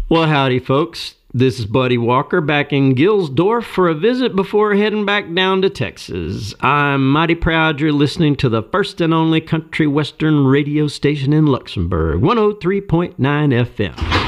Well, howdy, folks. This is Buddy Walker back in Gilsdorf for a visit before heading back down to Texas. I'm mighty proud you're listening to the first and only country western radio station in Luxembourg, 103.9 FM.